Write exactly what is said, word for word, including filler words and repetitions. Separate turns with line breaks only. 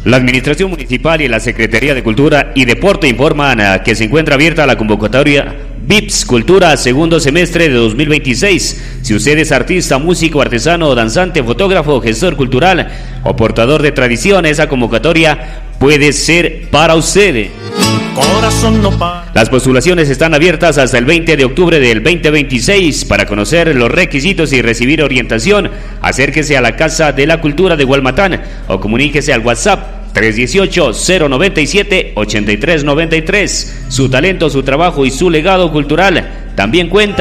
La Administración Municipal y la Secretaría de Cultura y Deporte informan que se encuentra abierta la convocatoria V I P S Cultura segundo semestre de dos mil veintiséis. Si usted es artista, músico, artesano, danzante, fotógrafo, gestor cultural o portador de tradición, esa convocatoria puede ser para usted. Corazón no para. Las postulaciones están abiertas hasta el veinte de octubre del veinte veintiséis. Para conocer los requisitos y recibir orientación, acérquese a la Casa de la Cultura de Hualmatán o comuníquese al WhatsApp tres uno ocho, cero nueve siete, ocho tres nueve tres. Su talento, su trabajo y su legado cultural también cuenta.